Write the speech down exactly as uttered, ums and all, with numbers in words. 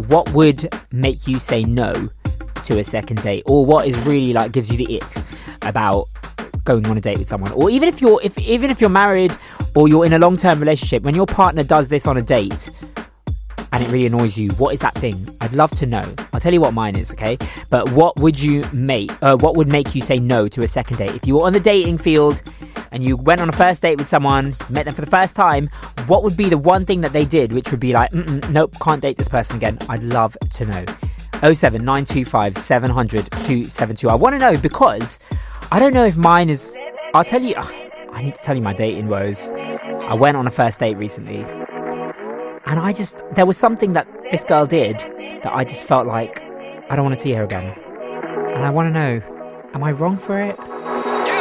what would make you say no to a second date, or what is really like gives you the ick about going on a date with someone? Or even if you're if even if you're married or you're in a long-term relationship, when your partner does this on a date and it really annoys you, what is that thing? I'd love to know. I'll tell you what mine is, okay? But what would you make uh, what would make you say no to a second date? If you were on the dating field and you went on a first date with someone, met them for the first time, what would be the one thing that they did which would be like, Mm-mm, nope, can't date this person again? I'd love to know. oh seven nine two five seven hundred two seven two. I want to know because I don't know if mine is... I'll tell you... I need to tell you my dating woes. I went on a first date recently and I just... There was something that this girl did that I just felt like I don't want to see her again. And I want to know, am I wrong for it?